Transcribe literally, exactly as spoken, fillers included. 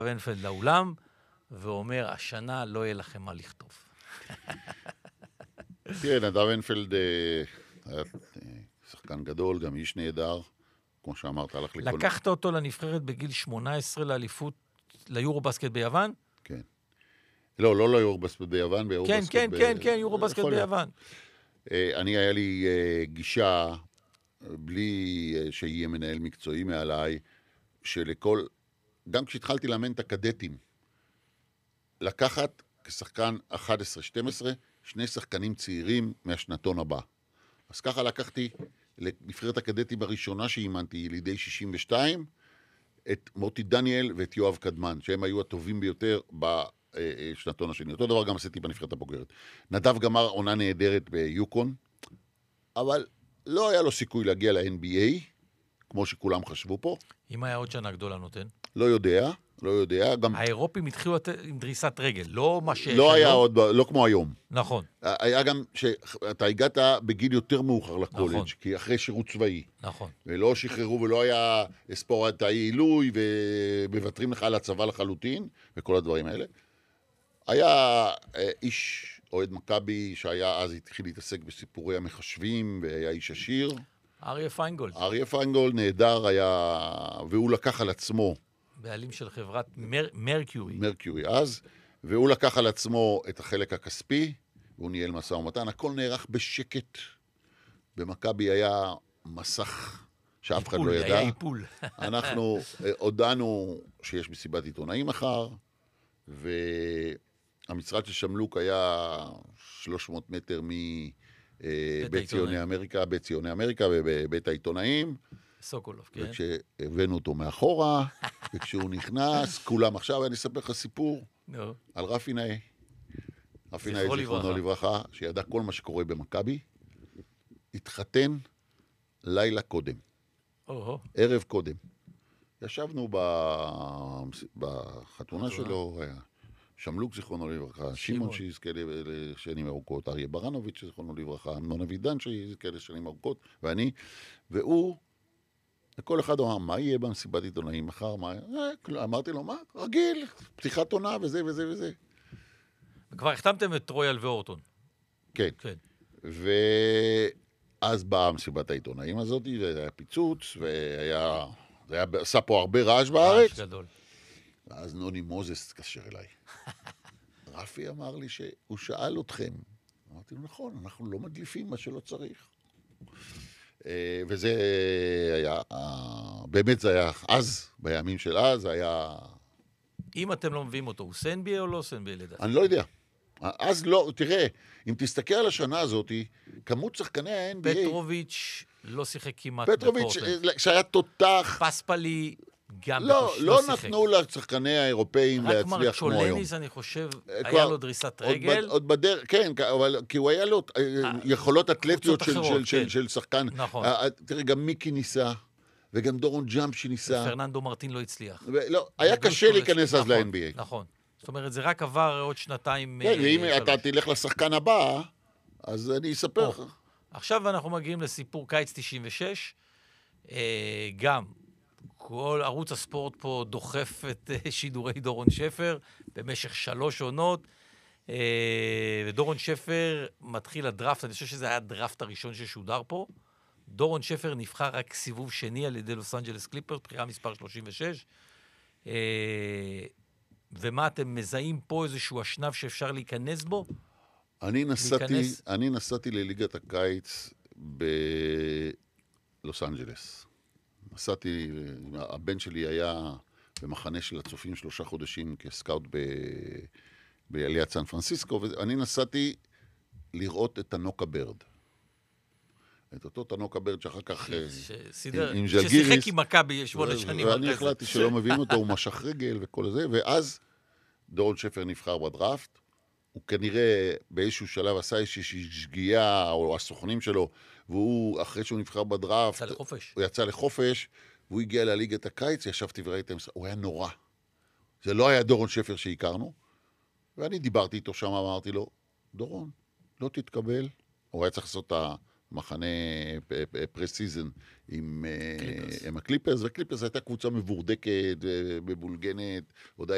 ונפלד לאולם, ואומר, השנה לא יהיה לכם מה לכתוב. כן, נדב ונפלד היה שחקן גדול, גם איש נהדר, כמו שאמרת, הלך לכל... לקחת אותו לנבחרת בגיל שמונה עשרה לאליפות, ליורובסקט ביוון? כן. לא, לא ליורובסקט ביוון, ביורובסקט... כן, כן, כן, כן, יורובסקט ביוון. אני, היה לי גישה, בלי שיהיה מנהל מקצועי מעליי, שלכל... גם כשהתחלתי לאמן את הקדטים, לקחת כשחקן אחת עשרה שתים עשרה, שני שחקנים צעירים מהשנתון הבא. אז ככה לקחתי לנבחרת הקדטים הראשונה שאימנתי, ילידי שישים ושתיים, את מוטי דניאל ואת יואב קדמן, שהם היו הטובים ביותר בשנתון השני. אותו דבר גם עשיתי בנבחרת הבוגרת. נדב גמר עונה נהדרת ביוקון, אבל לא היה לו סיכוי להגיע ל-אן בי איי, כמו שכולם חשבו פה. אם היה עוד שנה גדולה נותן? לא יודע, לא יודע. גם... האירופים התחילו עם דריסת רגל, לא מה ש... לא היה עוד, לא כמו היום. נכון. היה גם שאתה הגעת בגיל יותר מאוחר לקולג', נכון. כי אחרי שירות צבאי. נכון. ולא שחררו ולא היה ספורטאי עילוי, ומוותרים לך על הצבא לחלוטין, וכל הדברים האלה. היה איש אוהד מכבי, שהיה אז התחיל להתעסק בסיפורי המחשבים, והיה איש עשיר. אריה פיינגולד. אריה פיינגולד נהדר היה, והוא לקח על עצמו. בעלים של חברת מר, מרקיורי. מרקיורי אז, והוא לקח על עצמו את החלק הכספי, והוא ניהל משא ומתן. הכל נערך בשקט. במכבי היה מסך שאף אחד לא ידע. היה איפול. אנחנו הודענו שיש מסיבת עיתונאים מחר, והמשרד של שמלוק היה שלוש מאות מטר מבית ציוני אמריקה, בית ציוני אמריקה ובבית העיתונאים. סוקולוב, כן. וכשהבאנו אותו מאחורה, וכשהוא נכנס, כולם עכשיו, אני אספר לך סיפור על רפי נאה. רפי נאה, זיכרונו לברכה, שידע כל מה שקורה במכבי, התחתן לילה קודם. ערב קודם. ישבנו בחתונה שלו, שמלוק זיכרונו לברכה, שמעון שיזכה לשנים ארוכות, אריה ברנוביץ' זיכרונו לברכה, אמנון אבידן שיזכה לשנים ארוכות, ואני, והוא, וכל אחד אמר, מה יהיה במסיבת עיתונאים מחר? אמרתי לו, מה? רגיל, פתיחת עונה וזה וזה וזה. וכבר החתמתם את רויאל ואורטון. כן. כן. ואז באה מסיבת העיתונאים הזאת, והיה פיצוץ, והיה, זה היה, עשה פה הרבה רעש בארץ. רעש גדול. ואז נוני מוזס התקשר אליי. רפי אמר לי שהוא שאל אתכם. אמרתי לו, נכון, אנחנו לא מדליפים מה שלא צריך. וזה היה, באמת זה היה, אז, בימים של אז, היה... אם אתם לא מביאים אותו, הוא סנבי או לא סנבי לדעתי? אני לא יודע. אז לא, תראה, אם תסתכל על השנה הזאת, כמות שחקני ה-אן בי איי... פטרוביץ' לא שיחק כמעט פטרוביץ', שהיה תותח... פספלי גם לא, בקוש, לא שיחק. נתנו לשחקני האירופאים להצליח כמו היום. רק מרצ'ולניס, אני חושב, היה לו דריסת רגל. עוד בדרך, כן, אבל כי הוא היה לו יכולות אתלטיות של שחקן. נכון. תראה, גם מיקי ניסה, וגם דורון ג'אמפשי ניסה. פרננדו מרטין לא הצליח. היה קשה להיכנס אז ל-אן בי איי. נכון. זאת אומרת, זה רק עבר עוד שנתיים... כן, ואם אתה תלך לשחקן הבא, אז אני אספר לך. עכשיו אנחנו מגיעים לסיפור קיץ תשעים ושש. גם... כל ערוץ הספורט פה דוחף את שידורי דורון שפר במשך שלוש עונות, ודורון שפר מתחיל הדרפט, אני חושב שזה היה הדרפט הראשון ששודר פה. דורון שפר נבחר רק סיבוב שני על ידי לוס אנג'לס קליפרס, בחירה מספר שלושים ושש. ומה, אתם מזהים פה איזשהו אשנב שאפשר להיכנס בו? אני נסעתי, אני נסעתי לליגת הקיץ בלוס אנג'לס. נסעתי, הבן שלי היה במחנה של הצופים שלושה חודשים כסקאוט ב... בעליית סן פרנסיסקו, ואני נסעתי לראות את תנוקה ברד. את אותו תנוקה ברד שאחר כך עם ז'לגיריס. ששיחק עם מכבי שמונה שנים. ואני החלטתי שלא מבין אותו, הוא משך רגל וכל זה, ואז דורון שפר נבחר בדראפט, הוא כנראה באיזשהו שלב עשה איזושהי שגיאה, או הסוכנים שלו, והוא, אחרי שהוא נבחר בדראפט, יצא לחופש. הוא יצא לחופש, והוא הגיע לליגת הקיץ, ישבתי וראיתם, הוא היה נורא. זה לא היה דורון שפר שהכרנו, ואני דיברתי איתו שם, אמרתי לו, דורון, לא תתקבל. הוא היה צריך לעשות את המחנה פרסיזן עם הקליפרס, והקליפרס הייתה קבוצה מבורדקת, מבולגנת, עוד היה